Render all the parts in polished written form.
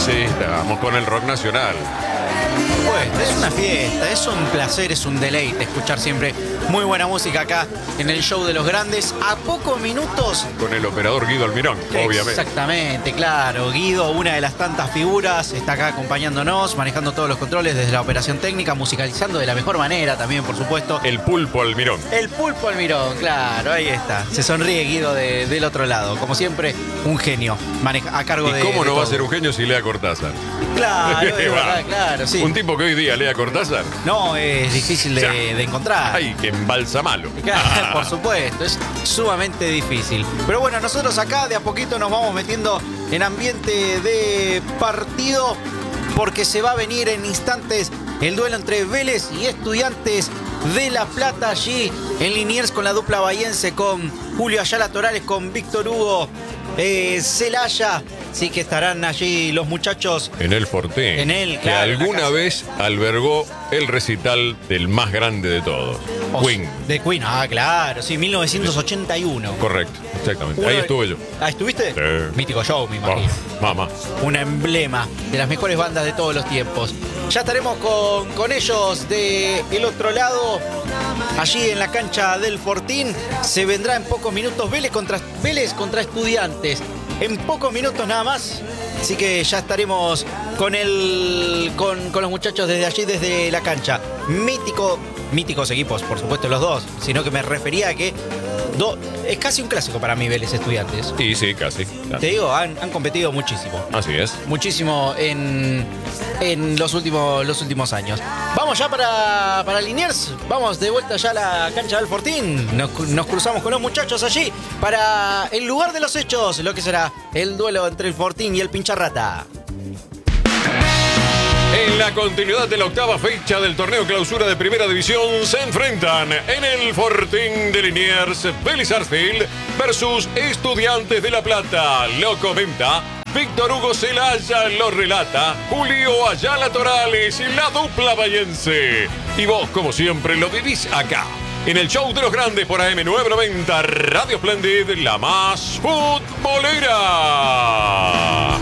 Sí, estamos con el rock nacional. Pues es una fiesta, es un placer, es un deleite escuchar siempre muy buena música acá en el show de los grandes. A pocos minutos. Con el operador Guido Almirón, obviamente. Exactamente, claro. Guido, una de las tantas figuras, está acá acompañándonos, manejando todos los controles desde la operación técnica, musicalizando de la mejor manera también, por supuesto. El pulpo Almirón. El pulpo Almirón, claro, ahí está. Se sonríe Guido del otro lado. Como siempre, un genio a cargo de. ¿Y cómo no de va a todo. ser un genio si lea Cortázar? Claro, es verdad, claro, sí. Un tipo que hoy día lea Cortázar. No, es difícil de encontrar. Ay, que embalsamalo. Claro, por supuesto, es sumamente difícil. Pero bueno, nosotros acá de a poquito nos vamos metiendo en ambiente de partido porque se va a venir en instantes el duelo entre Vélez y Estudiantes de La Plata allí en Liniers con la dupla bahiense, con Julio Ayala Torales, con Víctor Hugo Celaya. Sí que estarán allí los muchachos. En el Fortín. En él, que claro, alguna vez albergó el recital del más grande de todos. Queen. De Queen, claro, sí, 1981. Correcto, exactamente. Ahí estuve yo. ¿Ah, estuviste? Sí. Mítico show, me imagino. Mamá. Un emblema de las mejores bandas de todos los tiempos. Ya estaremos con ellos del otro lado, allí en la cancha del Fortín. Se vendrá en pocos minutos Vélez contra Estudiantes. En pocos minutos nada más. Así que ya estaremos con los muchachos desde allí, desde la cancha. Míticos equipos, por supuesto, los dos. Sino que me refería a que es casi un clásico para mí Vélez Estudiantes. Y sí, casi. Te digo, han competido muchísimo. Así es. Muchísimo en los últimos años. Vamos ya para Liniers. Vamos de vuelta ya a la cancha del Fortín. Nos cruzamos con los muchachos allí para el lugar de los hechos, lo que será el duelo entre el Fortín y el Pincharrata. En la continuidad de la octava fecha del torneo clausura de Primera División se enfrentan en el Fortín de Liniers Vélez Sarsfield versus Estudiantes de La Plata. Lo comenta Víctor Hugo Celaya, lo relata Julio Ayala Torales, la dupla bahiense. Y vos, como siempre, lo vivís acá, en el show de los grandes por AM990, Radio Splendid, la más futbolera.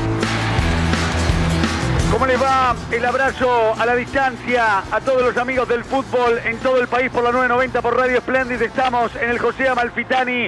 ¿Cómo les va? El abrazo a la distancia a todos los amigos del fútbol en todo el país por la 990 por Radio Splendid. Estamos en el José Amalfitani